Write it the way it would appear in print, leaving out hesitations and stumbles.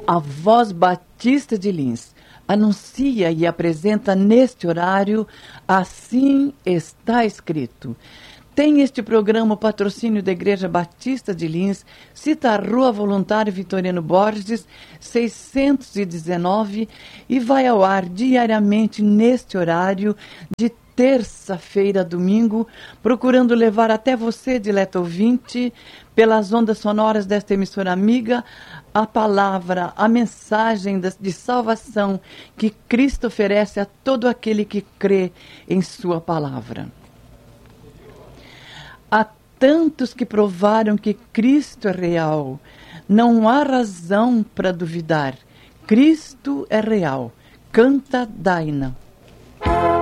A Voz Batista de Lins anuncia e apresenta neste horário Assim Está Escrito. Tem este programa o patrocínio da Igreja Batista de Lins, cita a Rua Voluntário Vitoriano Borges, 619, e vai ao ar diariamente neste horário de terça-feira a domingo, procurando levar até você, dileto ouvinte, pelas ondas sonoras desta emissora amiga, a palavra, a mensagem de salvação que Cristo oferece a todo aquele que crê em sua palavra. Há tantos que provaram que Cristo é real. Não há razão para duvidar. Cristo é real. Canta Daina.